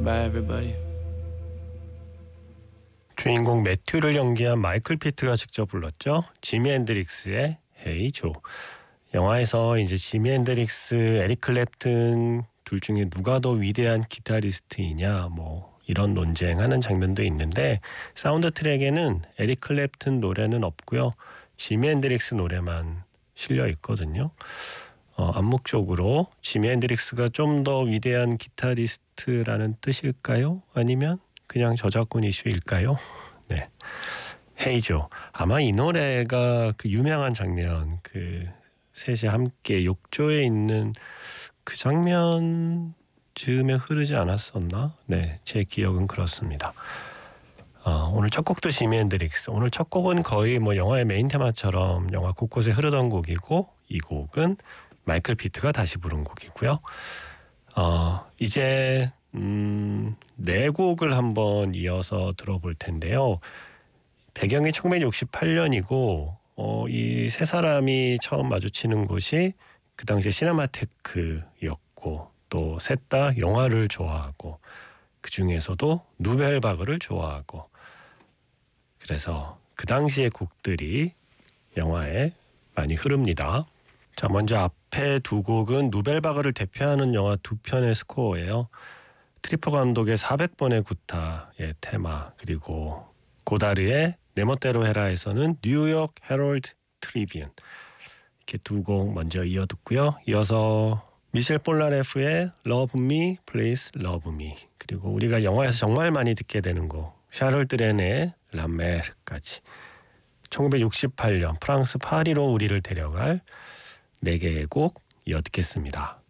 Bye, everybody. 주인공 매튜를 연기한 마이클 피트가 직접 불렀죠. 지미 앤드릭스의 Hey Joe. 영화에서 이제 지미 앤드릭스, 에릭 클랩튼 둘 중에 누가 더 위대한 기타리스트이냐 뭐 이런 논쟁하는 장면도 있는데 사운드 트랙에는 에릭 클랩튼 노래는 없고요. 지미 앤드릭스 노래만 실려 있거든요. 암묵적으로 지미 앤드릭스가 좀 더 위대한 기타리스트라는 뜻일까요? 아니면 그냥 저작권 이슈일까요? 네, 헤이조. 아마 이 노래가 그 유명한 장면, 그 셋이 함께 욕조에 있는 그 장면 즈음에 흐르지 않았었나? 네, 제 기억은 그렇습니다. 오늘 첫 곡도 지미 앤드릭스. 오늘 첫 곡은 거의 뭐 영화의 메인 테마처럼 영화 곳곳에 흐르던 곡이고, 이 곡은 마이클 피트가 다시 부른 곡이고요. 이제 네 곡을 한번 이어서 들어볼 텐데요. 배경이 1968년이고 이 세 사람이 처음 마주치는 곳이 그 당시에 시네마테크였고 또 셋 다 영화를 좋아하고 그 중에서도 누벨바그를 좋아하고 그래서 그 당시의 곡들이 영화에 많이 흐릅니다. 자, 먼저 앞에 두 곡은 누벨바그를 대표하는 영화 두 편의 스코어예요. 트리퍼 감독의 400번의 구타의 테마, 그리고 고다르의 내 멋대로 해라에서는 뉴욕 헤럴드 트리뷴, 이렇게 두 곡 먼저 이어 듣고요. 이어서 미셸 폴나레프의 Love Me, Please Love Me, 그리고 우리가 영화에서 정말 많이 듣게 되는 곡 샤를 드렌의 라메르까지 1968년 프랑스 파리로 우리를 데려갈 4개의 곡 이어 듣겠습니다.